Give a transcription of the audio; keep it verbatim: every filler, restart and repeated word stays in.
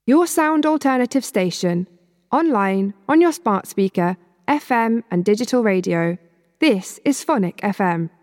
Your sound alternative station. Online, on your smart speaker, F M and digital radio. This is Phonic F M.